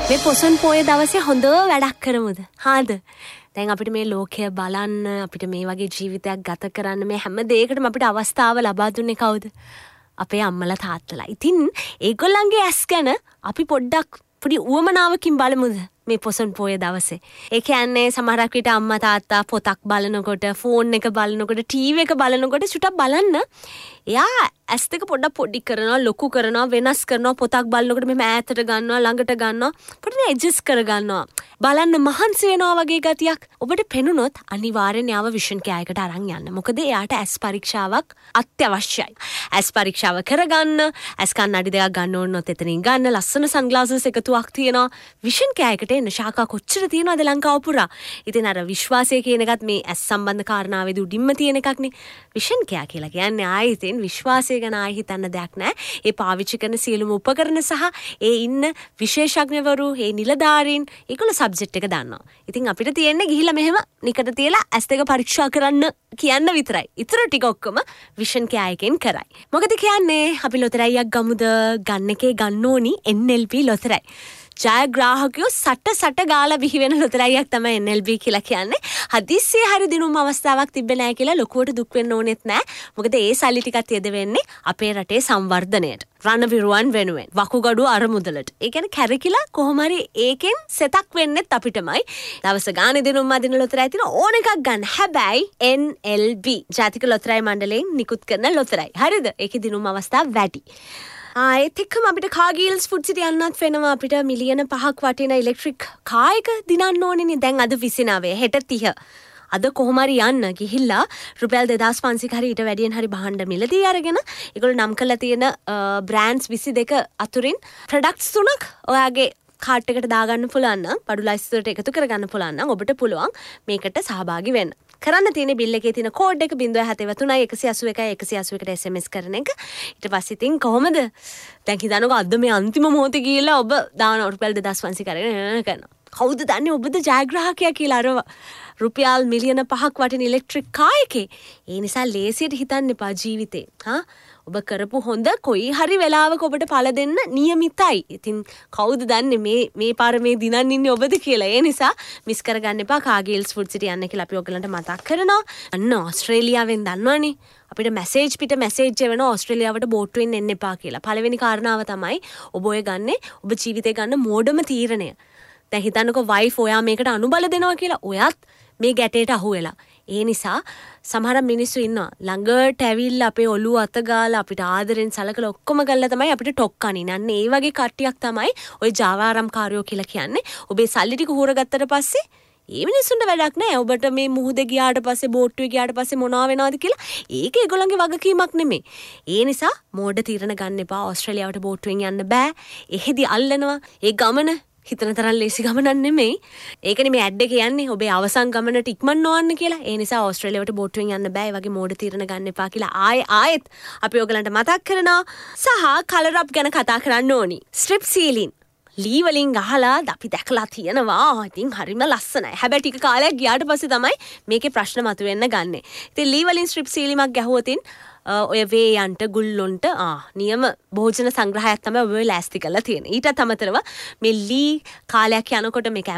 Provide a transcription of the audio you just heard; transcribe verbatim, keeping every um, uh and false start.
මේ පොසොන් පෝය දවසේ හොඳ වැඩක් කරමුද? හාද? දැන් අපිට මේ ලෝකය බලන්න, අපිට මේ වගේ ජීවිතයක් ගත කරන්න මේ හැම දෙයකටම අපිට අවස්ථාව ලබා දුන්නේ කවුද? අපේ අම්මලා තාත්තලා. ඉතින් ඒගොල්ලන්ගේ ඇස් ගැන අපි පොඩ්ඩක් පොඩි උවමනාවකින් බලමුද මේ පොසොන් පෝය දවසේ? ඒ කියන්නේ සමහරක් විට අම්මා තාත්තා පොතක් බලනකොට, ෆෝන් එක බලනකොට, ටීවී එක බලනකොට සුටක් බලන්න එයා ඇස් දෙක පොඩ්ඩක් පොඩි කරනවා, ලොකු කරනවා, වෙනස් කරනවා. පොතක් බලනකොට මෙහෙම ඈතට ගන්නවා, ළඟට ගන්නවා, පොඩ්ඩක් ඇඩ්ජස්ට් කර ගන්නවා. බලන්න මහන්සි වෙනවා වගේ ගතියක් ඔබට පෙනුනොත් අනිවාර්යෙන් යාව විෂන් කෑයකට අරන් යන්න. මොකද එයාට ඇස් පරීක්ෂාවක් අත්‍යවශ්‍යයි. ඇස් පරීක්ෂාව කරගන්න, ඇස් කන්නඩි දෙකක් ගන්න ඕනොත් එතනින් ගන්න. ලස්සන සන්ග්ලාසස් එකතුවක් තියෙනවා. විෂන් කෑයකට එන්න ශාඛා කොච්චර තියෙනවද ලංකාව පුරා. ඉතින් අර විශ්වාසය කියන එකත් මේ ඇස් සම්බන්ධ කාරණාවේදී උඩින්ම තියෙන එකක්නේ. විෂන් කෑ කියලා කියන්නේ ආයෙත් විශ්වාසය ගැන ආයෙ හිතන්න දෙයක් නැහැ. ඒ පාවිච්චි කරන සියලුම උපකරණ සහ ඒ ඉන්න විශේෂඥවරු, ඒ නිලධාරීන් ඒගොල්ලෝ සබ්ජෙක්ට් එක දන්නවා. ඉතින් අපිට තියෙන්නේ ගිහිල්ලා මෙහෙම නිකට තියලා ඇස් දෙක පරීක්ෂා කරන්න කියන්න විතරයි. ඊටර ටික ඔක්කොම විෂන් කෑයකින් කරයි. මොකද කියන්නේ අපි ලොතරැයියක් ගමුද? ගන්න එකේ ගන්න ඕනි එන් එල් පී ලොතරැයි. ජයග්‍රාහකයෝ සට සට ගාලා බිහි වෙන ලොතරැයියක් තමයි එන් එල් පී කියලා කියන්නේ. හදිස්සියේ හරි දිනුම් අවස්ථාවක් තිබ්බේ නැහැ කියලා ලොකුවට දුක් වෙන්න ඕනෙත් නැහැ. මොකද ඒ සල්ලි ටිකත් යෙද වෙන්නේ අපේ රටේ සංවර්ධනයට. රණවිරුවන් වෙනුවෙන්, වකුගඩු අරමුදලට. ඒ කියන්නේ කැරකිලා කොහොම හරි ඒකෙන් සෙතක් වෙන්නෙත් අපිටමයි. දවස ගානේ දිනුම් අදින ලොතරැයි තියෙන ඕන එකක් ගන්න. හැබැයි එන් එල් පී ජාතික ලොතරැයි මණ්ඩලයෙන් නිකුත් කරන ලොතරැයි. හරිද? ඒකේ දිනුම් අවස්ථා වැඩි. ආයෙත් එක්කම අපිට කාගීල්ස් ෆුඩ් සිටි යන්නත් වෙනවා. අපිට මිලියන පහක් වටින ඉලෙක්ට්‍රික් කාර් එක දිනන්න ඕනේනේ. දැන් අද විසිනවය, හෙට තිහ. අද කොහොම හරි යන්න ගිහිල්ලා රුපියල් දෙදාස් පන්සියයක් හරි ඊට වැඩියෙන් හරි භාණ්ඩ මිලදී අරගෙන ඒගොල්ලෝ නම් කරලා තියෙන බ්‍රෑන්ඩ්ස් විසි දෙක අතුරින් ප්‍රොඩක්ට්ස් තුනක් ඔයාගේ කාට් එකට දාගන්න පුළුවන් නම්, බඩු ලයිස්ට් වලට එකතු කරගන්න පුළුවන් නම් ඔබට පුළුවන් මේකට සහභාගී වෙන්න. කරන්න තියෙන බිල් එකේ තියෙන කෝඩ් එක zero seven seven three one zero zero one one zero one කට එස් එම් එස් කරන එක. ඊට පස්සේ ඉතින් කොහොමද? දැන් හිතන්නකෝ අද මේ අන්තිම මොහොතේ ගිහිල්ලා ඔබ දාන රුපියල් දෙදාස් පන්සියයක් අරගෙන කරනවා. කවුද දන්නේ ඔබද ජයග්‍රාහකයා කියලා අර රුපියල් මිලියන පහක් වටින ඉලෙක්ට්‍රික් කාර් එකේ. ඒ නිසා ලේසියට හිතන්න එපා ජීවිතේ. හා ඔබ කරපු හොඳ කොයි හරි වෙලාවක ඔබට පළ දෙන්න නියමිතයි. ඉතින් කවුද දන්නේ මේ මේ පාර මේ දිනන් ඉන්නේ ඔබද කියලා. ඒ නිසා මිස් කරගන්න එපා කාගීල්ස් ෆුඩ් සිටි යන්න කියලා අපි ඔයගලන්ට මතක් කරනවා. අන්න ඕස්ට්‍රේලියාවෙන් දන්නවනේ. අපිට මැසේජ් පිට මැසේජ් එවන ඕස්ට්‍රේලියාවට බෝට්ටුවෙන් එන්න එපා කියලා. පළවෙනි කාරණාව තමයි ඔබ ඔය ගන්නේ ඔබ ජීවිතේ ගන්න මෝඩම තීරණය. දැන් හිතන්නකෝ වයිෆ් ඔයා මේකට අනුබල දෙනවා කියලා. ඔයත් මේ ගැටේට අහු වෙලා. ඒ නිසා සමහර මිනිස්සු ඉන්නවා ළඟට ඇවිල්ලා අපේ ඔළුව අත ගාලා අපිට ආදරෙන් සලකලා ඔක්කොම ගල්ලා තමයි අපිට ටොක් අනින්නේ. අන්න ඒ වගේ කට්ටියක් තමයි ওই ජාවාරම්කාරයෝ කියලා කියන්නේ. ඔබේ සල්ලි ටික හොරගත්තට පස්සේ ඒ මිනිස්සුන්ට වැඩක් නැහැ. ඔබට මේ මුහුදේ ගියාට පස්සේ, බෝට්ටුවේ ගියාට පස්සේ මොනවා වෙනවද කියලා ඒක ඒගොල්ලන්ගේ වගකීමක් නෙමෙයි. ඒ නිසා මෝඩ තීරණ ගන්න එපා. ඕස්ට්‍රේලියාවට බෝට්ටුවෙන් යන්න බෑ. එහෙදි අල්ලනවා. ඒ ගමන හිතන තරම් ලේසි ගමනක් නෙමෙයි. ඒකනේ මේ ඇඩ් එක කියන්නේ ඔබේ අවසන් ගමනට ඉක්මන් නොවන්න කියලා. ඒ නිසා ඕස්ට්‍රේලියාවට බෝට්ටුවෙන් යන්න බෑ. ඒ වගේ මෝඩ තීරණ ගන්න එපා කියලා ආයෙ ආයෙත් අපි ඔයගලන්ට මතක් කරනවා. සහ කලර් අප් ගැන කතා කරන්න ඕනි. ස්ට්‍රිප් සීලින් ලී වලින් ගහලා අපි දැකලා තියෙනවා. ඉතින් හරිම ලස්සනයි. හැබැයි ටික කාලයක් ගියාට පස්සේ තමයි මේකේ ප්‍රශ්න මතුවෙන්න ගන්නෙ. ඉතින් ලී වලින් ස්ට්‍රිප් සීලිමක් ගැහුවොතින් ඔය වේයන්ට ගුල්ලොන්ට ආ නියම භෝජන සංග්‍රහයක් තමයි ඔබ ලෑස්ති කරලා තියෙන්නේ. ඊටත් අමතරව මේ ලී කාලයක් යනකොට මේක